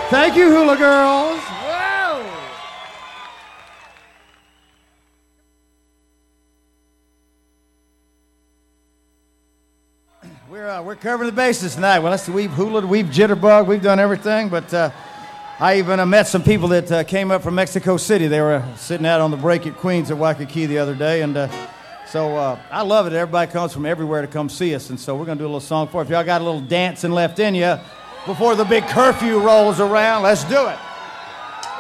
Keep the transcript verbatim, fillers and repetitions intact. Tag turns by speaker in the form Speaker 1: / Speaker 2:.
Speaker 1: Thank you, Hula Girls.
Speaker 2: Whoa!
Speaker 1: We're uh, we're covering the bases tonight. Well, let's see, we've hulaed, we've jitterbugged, we've done everything, but uh, I even uh, met some people that uh, came up from Mexico City. They were uh, sitting out on the break at Queens at Waikiki the other day, and uh, so uh, I love it. Everybody comes from everywhere to come see us, and so we're going to do a little song for you. If y'all got a little dancing left in you before the big curfew rolls around, let's do it.